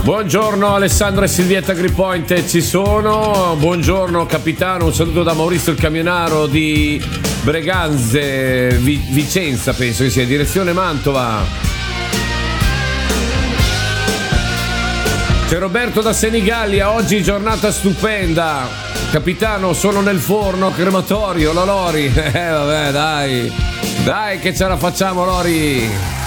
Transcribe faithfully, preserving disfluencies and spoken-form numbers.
Buongiorno Alessandro e Silvietta Grippoint ci sono. Buongiorno capitano, un saluto da Maurizio il camionaro di Breganze, Vi- Vicenza penso che sia, direzione Mantova. C'è Roberto da Senigallia, oggi giornata stupenda. Capitano, sono nel forno crematorio, la Lori. Eh vabbè dai, dai che ce la facciamo Lori.